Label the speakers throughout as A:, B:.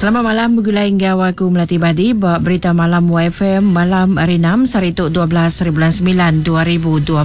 A: Selamat malam, begulai hingga waku Melati Badi, berita malam YFM malam hari 6 Sarituk 12 bulan 9 2026.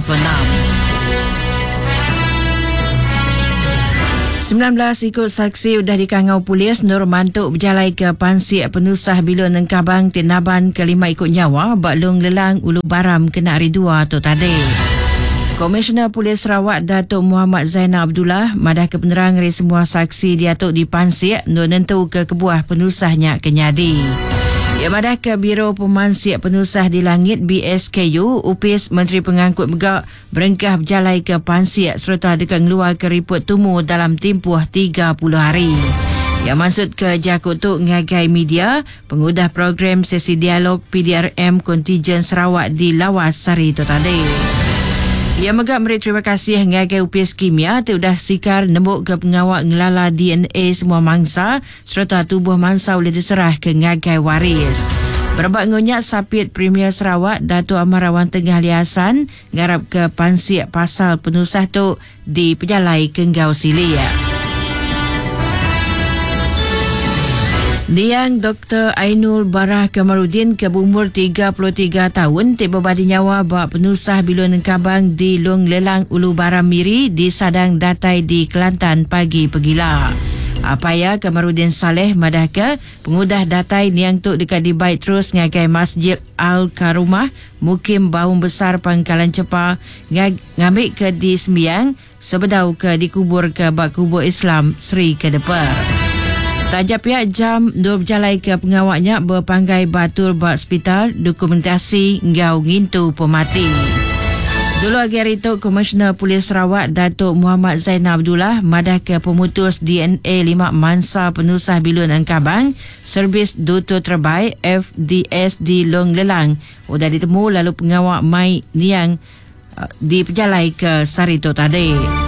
A: 19 ikut saksi sudah dikangau polis Nur Mantuk berjalai ke Pansik Penusah Bilun Nengkabang Tinaban kelima ikut nyawa Baklung Lelang Ulu Baram kena hari 2 tu tadi. Komisioner Polis Sarawak Datuk Muhammad Zainal Abdullah madah ke penerang dari semua saksi diatuk di Pansik untuk nentu ke kebuah penusahnya kenyadi. Ia madah ke Biro Pemansik Penusah di Langit BSKU Upis Menteri Pengangkut Megak berengkah berjalai ke Pansik serta dekat ngeluar ke ripot tumu dalam tempoh 30 hari. Yang maksud ke Jakut Tuk ngagai media pengudah program sesi dialog PDRM Kontijen Sarawak di Lawas Sari itu tadi. Ia megak beri terima kasih ngagai Upis Kimia sudah sikar nembuk ke pengawal ngelala DNA semua mangsa serta tubuh mangsa boleh diserah ke ngagai waris. Berbak ngonyak Sapit Premier Sarawak Datuk Amarawan Tengah Liasan ngarap ke Pansik pasal penusah tu di Pejalai Kenggau Silia. Liang Dr. Ainul Barah Kamarudin ke berumur 33 tahun tiba badi nyawa bak penusah Bilun Nengkabang di Long Lelang Ulu Baram Miri di Sadang Datai di Kelantan pagi pegila. Apaya Kamarudin Saleh madah ke pengudah Datai niang tuk dekat di baik terus ngagai Masjid Al-Karumah Mukim Baum Besar Pangkalan Cepa ngambil ke di sembiang sebedau ke dikubur ke bak kubur Islam Sri Kedepar. Tajap pihak jam dua berjalai ke pengawaknya berpanggai batur bak hospital dokumentasi ngau ngintu pemati. Dulu hari itu Komisioner Polis Sarawak Datuk Muhammad Zainal Abdullah madah ke pemutus DNA 5 mansa penusah Bilun Nengkabang Servis Duto Terbaik FDS di Long Lelang sudah ditemu lalu pengawak Mai Niang di Pejalai ke Sarito tadi.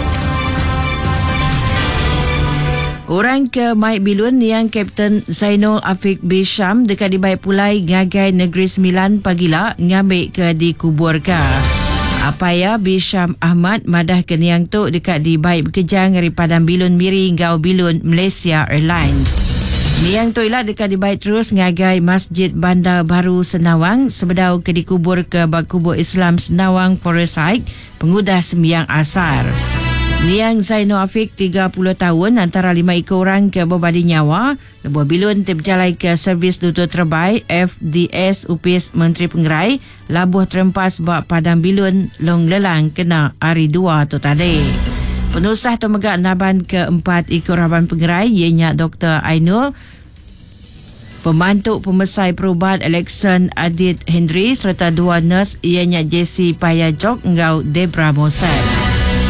A: Orang ke Mike Bilun yang Kapten Zainul Afiq Bisham dekat di Baik Pulai ngagai Negeri Sembilan pagila ngambil ke dikubur ke. Apaya Bisham Ahmad madah ke niang tu dekat di Baik Bekejang dari Padang Bilun Miri ngau Bilun Malaysia Airlines. Niang tu ialah dekat di Baik terus ngagai Masjid Bandar Baru Senawang sebedau ke dikubur ke bak kubur Islam Senawang Forest Hike pengudah sembiang asar. Niang Zainul Afiq 30 tahun antara 5 ekor orang ke berbadi nyawa lebuh Bilun terberjalai ke servis Duto Terbaik FDS Upis Menteri Pengerai labuh terempas bak Padang Bilun Long Lelang kena hari 2 tu tadi. Penusah tu megak naban ke 4 ekor Abang Pengerai ianya Dr. Ainul, pembantu pemesai perubat Alexan Adit Hendry serta 2 nurse ianya Jessie Payajok ngau Debra Mossad.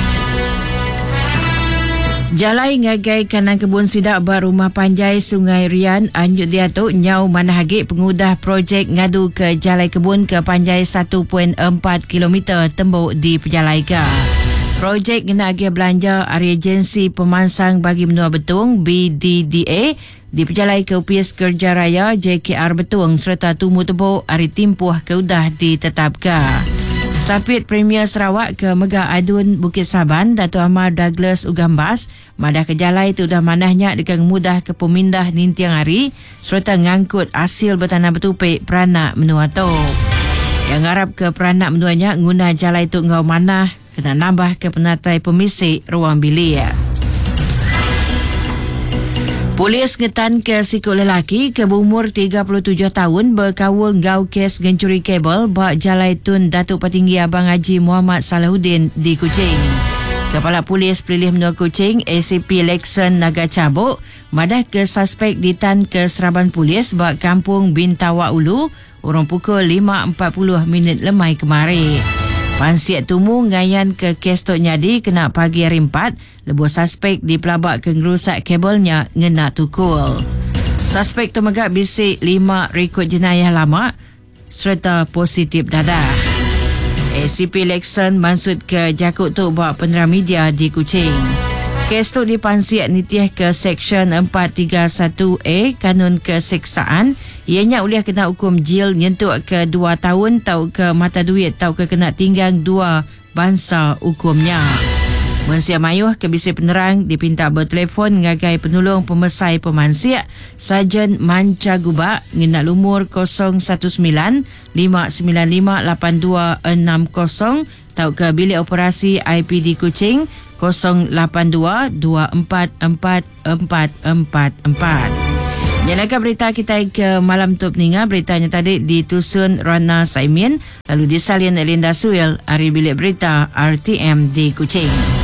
A: Jalai ngagai kanan kebun sidak bar rumah panjai Sungai Rian anjuk diatuk nyau manahagik pengudah projek ngadu ke jalai kebun ke panjai 1.4 km tembuk di Pejalai ke. Projek kena agi belanja area agensi pemansang bagi menua betung BDDA di Pejalai ke Upis Kerja Raya JKR Betung serta tumu tebuk hari timpuh keudah ditetapkan. Sapit Premier Sarawak ke Megah Adun Bukit Saban Datuk Ahmad Douglas Ugambas madah ke jalai tu dah manahnya dengan mudah ke pemindah nintiang hari serta ngangkut hasil bertanah betupik peranak menua tu. Yang harap ke peranak menuanya guna jalai tu ngau manah kena nambah ke penatai pemisik ruang bilik. Polis ngetan ke sikut lelaki ke berumur 37 tahun berkawul ngau kes gencuri kabel bak jalai tun Datuk Petinggi Abang Haji Muhammad Salahuddin di Kuching. Kepala Polis Pelilih Menua Kuching ACP Lexon Naga Cabuk madah ke suspek ditan ke Seraban Polis bak Kampung Bintawak Ulu urang pukul 5.40 lemai kemari. Pansik tumu ngayan ke kes Tok Nyadi kena pagi hari 4 lebuh suspek dipelabak ke ngerusak kabelnya ngena tukul. Suspek tu megak bisik 5 rekod jenayah lama serta positif dadah. ACP Lexon mansud ke Jakut Tok buat penerang media di Kuching. Kes tu dipansik nitiah ke Seksyen 431A Kanun Keseksaan. Ianya uliah kena hukum jil nyentuk ke 2 tahun tau ke mata duit tau ke kena tinggang 2 bangsa hukumnya. Mensia mayuh ke bisi penerang dipinta bertelefon ngagai penolong pemesai pemansiak Sarjan Manca Gubak ngina lumur 019-595-8260 tau ke bilik operasi IPD Kuching 082-244444. Nyalakan berita kita ke malam tu peninga. Beritanya tadi ditusun Rana Saimin, lalu disalin Elinda Suil, hari bilik berita RTM di Kuching.